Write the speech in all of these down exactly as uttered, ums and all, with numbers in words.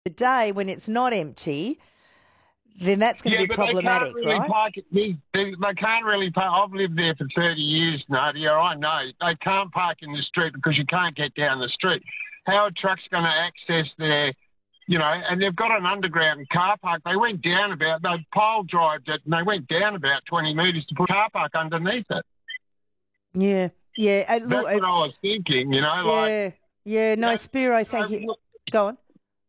the day when it's not empty, then that's going to yeah, be but problematic, they can't really right? Park it, they, they, they can't really park. I've lived there for thirty years, Nadia. I know. They can't park in the street because you can't get down the street. How are trucks going to access their, you know, and they've got an underground car park. They went down about, they pile drived it and they went down about twenty metres to put a car park underneath it. Yeah, yeah. Uh, That's look, what uh, I was thinking, you know, yeah, like... yeah. No, Yeah, Spiro, thank so, you. Go on.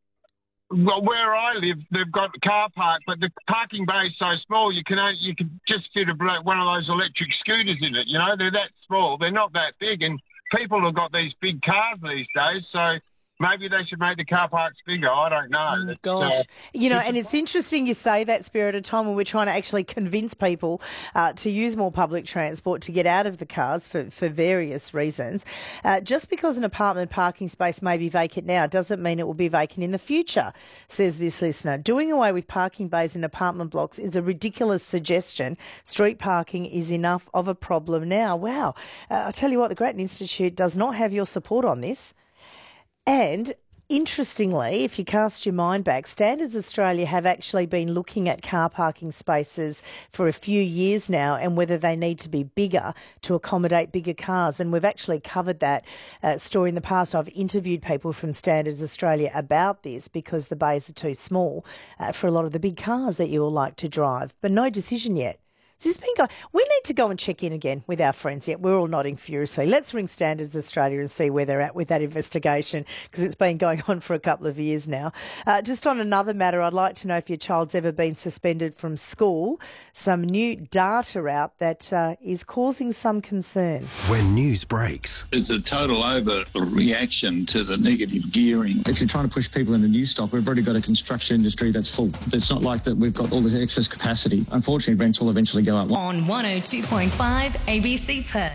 Well, where I live, they've got the car park, but the parking bay is so small you can only, you can just fit a blo- one of those electric scooters in it. You know, they're that small. They're not that big, and people have got these big cars these days. So maybe they should make the car parks bigger. I don't know. Oh, It's, gosh. uh, you know, it's and a- it's interesting you say that, Spirit, at a time when we're trying to actually convince people uh, to use more public transport to get out of the cars for, for various reasons. Uh, just because an apartment parking space may be vacant now doesn't mean it will be vacant in the future, says this listener. Doing away with parking bays in apartment blocks is a ridiculous suggestion. Street parking is enough of a problem now. Wow. Uh, I'll tell you what, the Grattan Institute does not have your support on this. And interestingly, if you cast your mind back, Standards Australia have actually been looking at car parking spaces for a few years now and whether they need to be bigger to accommodate bigger cars. And we've actually covered that uh, story in the past. I've interviewed people from Standards Australia about this because the bays are too small uh, for a lot of the big cars that you all like to drive. But no decision yet. This has been going. We need to go and check in again with our friends. Yet we're all nodding furiously. Let's ring Standards Australia and see where they're at with that investigation because it's been going on for a couple of years now. Uh, just on another matter, I'd like to know if your child's ever been suspended from school. Some new data out that uh, is causing some concern. When news breaks, It's a total overreaction to the negative gearing. If you're trying to push people into new stock, we've already got a construction industry that's full. It's not like that we've got all this excess capacity. Unfortunately, rents will eventually go up. On one oh two point five A B C Perth.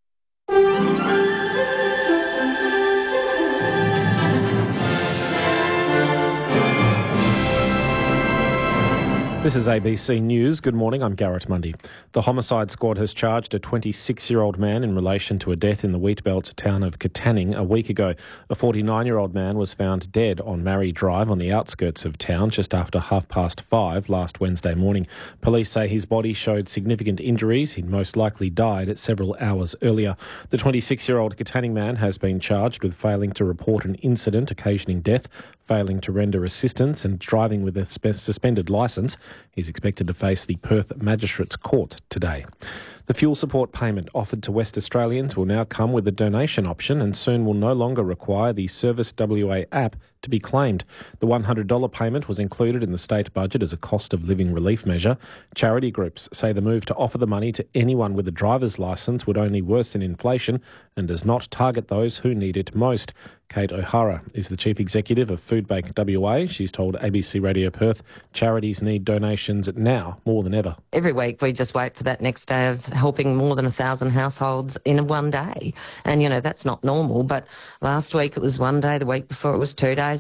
This is A B C News. Good morning, I'm Garrett Mundy. The homicide squad has charged a twenty-six-year-old man in relation to a death in the wheatbelt town of Katanning a week ago. A forty-nine-year-old man was found dead on Marrie Drive on the outskirts of town just after half past five last Wednesday morning. Police say his body showed significant injuries. He'd most likely died at several hours earlier. The twenty-six-year-old Katanning man has been charged with failing to report an incident occasioning death, failing to render assistance and driving with a spe- suspended licence. He's expected to face the Perth Magistrates Court today. The fuel support payment offered to West Australians will now come with a donation option and soon will no longer require the Service W A app to be claimed. The one hundred dollars payment was included in the state budget as a cost of living relief measure. Charity groups say the move to offer the money to anyone with a driver's licence would only worsen inflation and does not target those who need it most. Kate O'Hara is the Chief Executive of Foodbank W A. She's told A B C Radio Perth charities need donations now more than ever. Every week we just wait for that next day of helping more than a thousand households in one day. And, you know, that's not normal. But last week it was one day, the week before it was two days.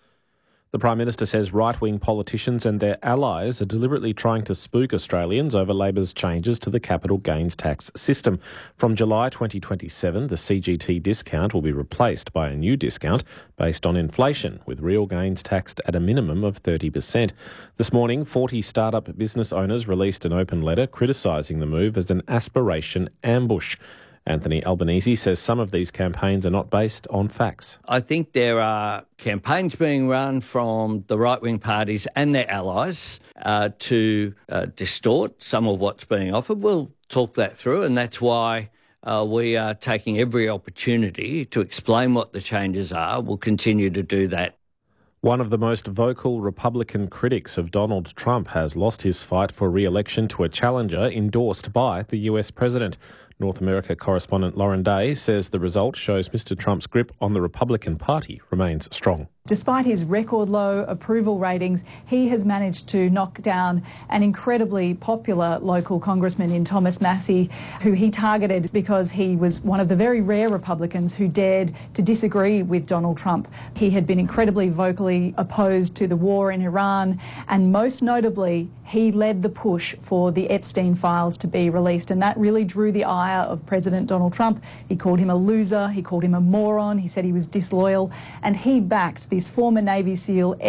The Prime Minister says right-wing politicians and their allies are deliberately trying to spook Australians over Labor's changes to the capital gains tax system. From July twenty twenty-seven, the C G T discount will be replaced by a new discount based on inflation, with real gains taxed at a minimum of thirty percent. This morning, forty start-up business owners released an open letter criticising the move as an aspiration ambush. Anthony Albanese says some of these campaigns are not based on facts. I think there are campaigns being run from the right-wing parties and their allies uh, to uh, distort some of what's being offered. We'll talk that through, and that's why uh, we are taking every opportunity to explain what the changes are. We'll continue to do that. One of the most vocal Republican critics of Donald Trump has lost his fight for re-election to a challenger endorsed by the U S president. North America correspondent Lauren Day says the result shows Mister Trump's grip on the Republican Party remains strong. Despite his record low approval ratings, he has managed to knock down an incredibly popular local congressman in Thomas Massie, who he targeted because he was one of the very rare Republicans who dared to disagree with Donald Trump. He had been incredibly vocally opposed to the war in Iran, and most notably, he led the push for the Epstein files to be released, and that really drew the ire of President Donald Trump. He called him a loser, he called him a moron, he said he was disloyal, and he backed this former Navy SEAL